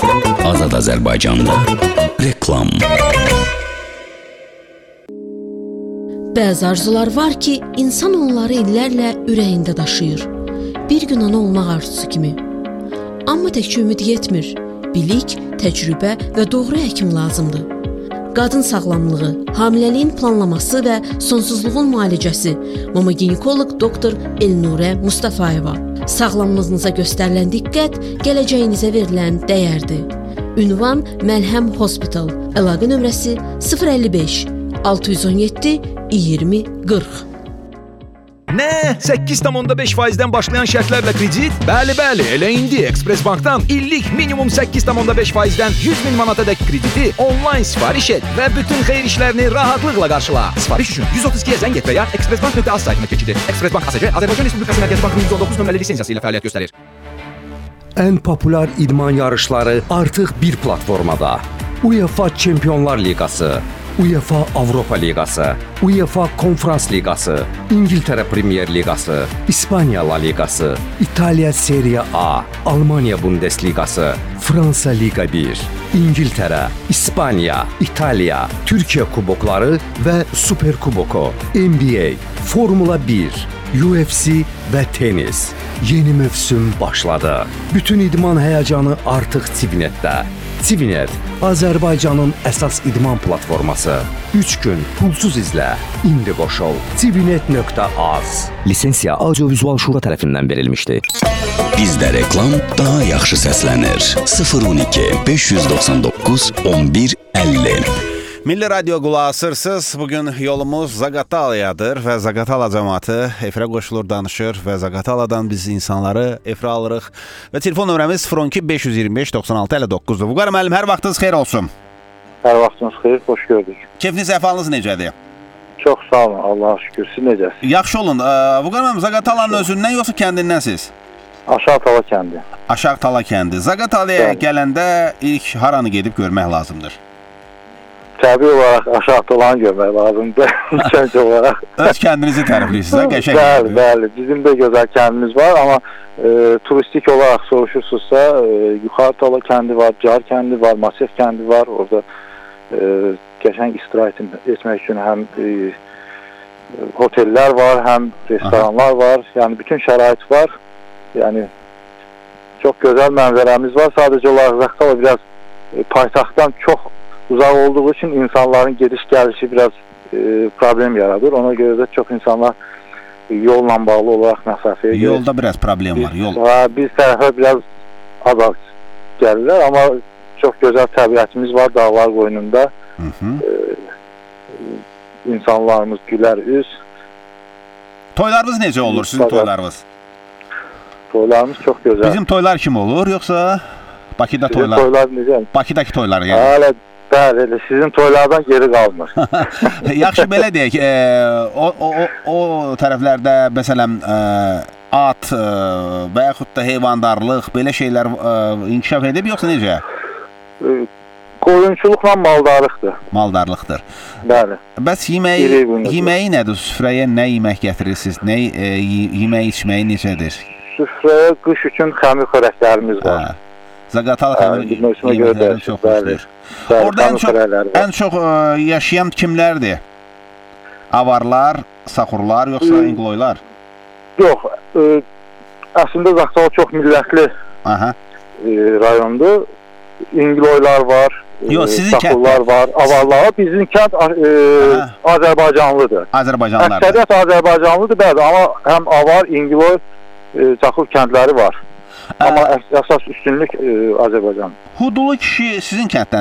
Azad Azərbaycanda reklam. Bəzi arzular var ki, insan onları illərlə ürəyində daşıyır. Bir gün ana olmaq arzusu kimi. Amma təkcə ümid yetmir. Bilik, təcrübə və doğru həkim lazımdır. Qadın sağlamlığı, hamiləliyin planlaması və sonsuzluğun müalicəsi. Mama ginekoloq doktor Elnurə Mustafayeva. Sağlamlığınıza göstərilən diqqət gələcəyinizə verilən dəyərdir. Ünvan Məlhəm Hospital. Əlaqə nömrəsi 055 617 20 40. Nə? 8,5%-dən başlayan şərtlərlə kredit? Bəli, elə indi Express Bankdan illik minimum 8,5%-dən 100 min manatadək krediti onlayn sifariş et və bütün xeyir işlərini rahatlıqla qarşıla. Sifariş üçün 132-yə zəng et və ya expressbank.az saytına keçid et. Express Bank ASC Azərbaycan Respublikası Mərkəzi Bankının 119 nömrəli lisensiyası ilə fəaliyyət göstərir. Ən populyar idman yarışları artıq bir platformada. UEFA Çempionlar Liqası, UEFA Avropa Liqası, UEFA Konferans Liqası, İngiltərə Premier Liqası, İspaniya La Liqası, İtaliya Serie A, Almaniya Bundesliqası, Fransa Liqa 1, İngiltərə, İspaniya, İtaliya, Türkiyə kubokları və Super Kuboku, NBA, Formula 1, UFC və tenis. Yeni mövsüm başladı. Bütün idman həyəcanı artıq Civinetdə. Civinet, Azərbaycanın əsas idman platforması. 3 gün pulsuz izlə. İndi qoşul. Civinet.az. Lisensiya Audio-Vizual Şura tərəfindən verilmişdir. Bizdə reklam daha yaxşı səslənir. 012 599 11 50. Milli Radio qulağı asırsız. Bugün yolumuz Zaqatalayadır və Zaqatala cəmaatı efirə qoşulur, danışır və Zaqataladan biz insanları efirə alırıq. Və telefon nömrəmiz 012 525 96 59-dur. Vüqar müəllim, hər vaxtınız xeyir olsun. Hər vaxtınız xeyir, xoş gördük. Keyfiniz, əhvalınız necədir? Çox sağ olun, Allaha şükür. Siz necəsiniz? Yaxşı olun. Vüqar müəllim, Zaqatalanın özündən yoxsa kəndindənsiz? Aşağı Tala kəndi. Aşağı Tala kəndi. Zaqatalaya gələndə ilk haranı gedib görmək lazımdır? Təbii olaraq aşağı Talanı görmək lazımdır. Üçüncü olaraq. Öz kəndinizi tərifləyirsiniz, qəşəng. Bəli. Bizim də gözəl kəndimiz var, amma turistik olaraq soruşursunuzsa, Yuxarı Tala kəndi var, Car kəndi var, Masif kəndi var. Orada qəşəng istirahət etmək üçün həm otellər var, həm restoranlar var. Yəni bütün şərait var. Yəni çox gözəl mənzərəmiz var. Sadəcə olaraq Zaqatala biraz paytaxtdan çox uzaq olduğu üçün insanların gediş-gəlişi biraz problem yaradır. Ona görə də çox insanlar yolla bağlı olaraq məsafəyə gedir. Yolda biraz problem var, yol. Biz tərəfə biraz az gəlirlər, amma çox gözəl təbiətimiz var dağlar qoynunda. İnsanlarımız gülər üz. Toylarınız necə olur, sizin toylarınız? Toylarımız çox gözəl. Bizim toylar kim olur, yoxsa Bakıda toylar? Sizin toylar necə? Bakıdakı toylar yəni. Bəli, sizin toylardan geri qalmır. Yaxşı, belə deyək, o tərəflərdə, məsələn, at və yaxud da heyvandarlıq, belə şeylər inkişaf edib, yoxsa necə? Qoyunçuluqla maldarlıqdır. Maldarlıqdır. Bəli. Bəs yeməyi nədir? Süfrəyə nə yemək gətirirsiniz? Yemək içməyi necədir? Süfrəyə qış üçün xəmir xörəklərimiz var. Zaqatala xəmir yeməkləri çox xoşdur. Orada ən çox yaşayan kimlərdir? Avarlar, saxurlar, yoxsa İngloylar? Yox, əslində Zaqatala çox millətli rayondur. İngloylar var, saxurlar var, avarlar var. Bizim kənd Azərbaycanlıdır. Əksəriyyət Azərbaycanlıdır, bəli, amma həm avar, İngloy, saxur kəndləri var. Amma əsas üstünlük Azərbaycan. Hudulu kişi sizin kənddən